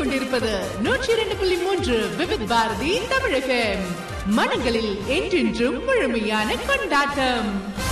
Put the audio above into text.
கேட்டுக்கொண்டிருப்பது 102.3 விவித் பாரதி தமிழகம். மனங்களில் என்றென்றும் முழுமையான கொண்டாட்டம்.